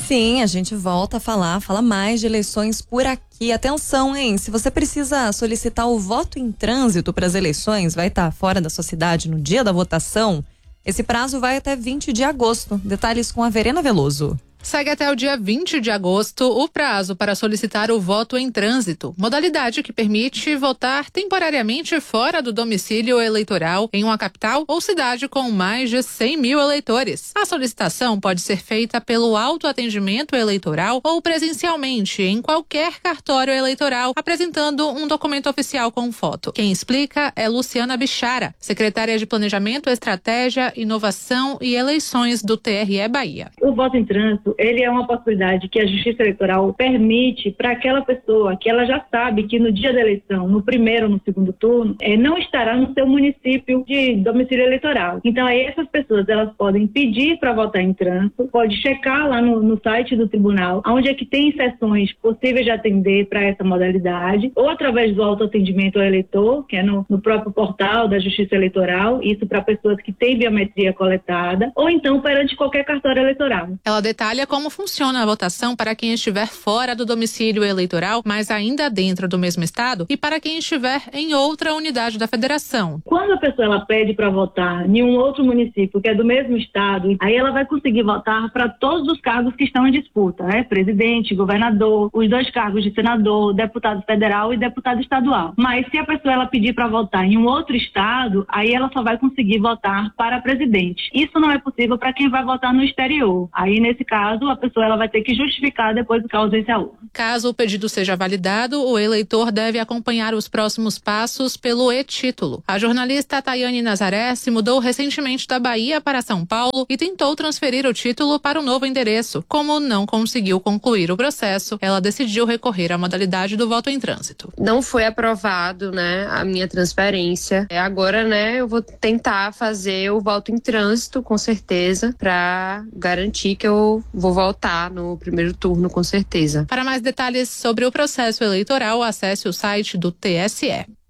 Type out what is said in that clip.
Sim, a gente volta a fala mais de eleições por aqui. Atenção, hein? Se você precisa solicitar o voto em trânsito para as eleições, vai estar fora da sua cidade no dia da votação, esse prazo vai até 20 de agosto. Detalhes com a Verena Veloso. Segue até o dia 20 de agosto o prazo para solicitar o voto em trânsito, modalidade que permite votar temporariamente fora do domicílio eleitoral em uma capital ou cidade com mais de 100 mil eleitores. A solicitação pode ser feita pelo autoatendimento eleitoral ou presencialmente em qualquer cartório eleitoral, apresentando um documento oficial com foto. Quem explica é Luciana Bichara, secretária de Planejamento, Estratégia, Inovação e Eleições do TRE Bahia. O voto em trânsito, ele é uma possibilidade que a Justiça Eleitoral permite para aquela pessoa que ela já sabe que no dia da eleição, no primeiro ou no segundo turno, não estará no seu município de domicílio eleitoral. Então, aí essas pessoas, elas podem pedir para votar em trânsito, pode checar lá no site do tribunal, onde é que tem sessões possíveis de atender para essa modalidade, ou através do autoatendimento ao eleitor, que é no próprio portal da Justiça Eleitoral, isso para pessoas que têm biometria coletada, ou então perante qualquer cartório eleitoral. Ela detalha como funciona a votação para quem estiver fora do domicílio eleitoral, mas ainda dentro do mesmo estado, e para quem estiver em outra unidade da federação. Quando a pessoa ela pede para votar em um outro município que é do mesmo estado, aí ela vai conseguir votar para todos os cargos que estão em disputa, presidente, governador, os 2 cargos de senador, deputado federal e deputado estadual. Mas se a pessoa ela pedir para votar em um outro estado, aí ela só vai conseguir votar para presidente. Isso não é possível para quem vai votar no exterior. Aí, nesse caso, a pessoa ela vai ter que justificar depois da ausência à urna. Caso o pedido seja validado, o eleitor deve acompanhar os próximos passos pelo e-título. A jornalista Tayane Nazaré se mudou recentemente da Bahia para São Paulo e tentou transferir o título para um novo endereço. Como não conseguiu concluir o processo, ela decidiu recorrer à modalidade do voto em trânsito. Não foi aprovado, a minha transferência. Agora, eu vou tentar fazer o voto em trânsito, com certeza, para garantir que eu vou votar no primeiro turno, com certeza. Para mais detalhes sobre o processo eleitoral, acesse o site do TSE.